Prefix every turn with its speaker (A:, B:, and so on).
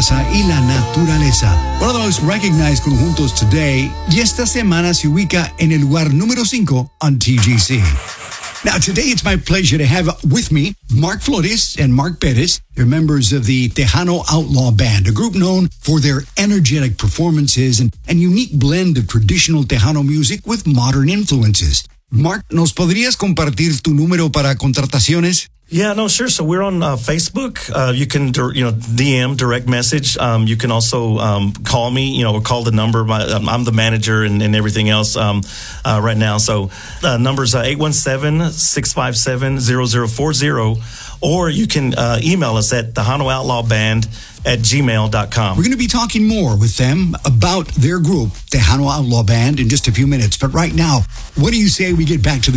A: fuerza y la naturaleza. One of the most recognized conjuntos today, y esta semana se ubica en el lugar número 5 on TGC. Now, today it's my pleasure to have with me Mark Flores and Mark Perez. They're members of the Tejano Outlaw Band, a group known for their energetic performances and unique blend of traditional Tejano music with modern influences. Mark, ¿nos podrías compartir tu número para contrataciones?
B: Yeah, no, sure. So we're on Facebook. You can, DM, direct message. You can also call me, or call the number. I'm the manager and everything else right now. So number's 817-657-0040. Or you can email us at TejanoOutlawBand@gmail.com.
A: We're going to be talking more with them about their group, Tejano Outlaw Band, in just a few minutes. But right now, what do you say we get back to the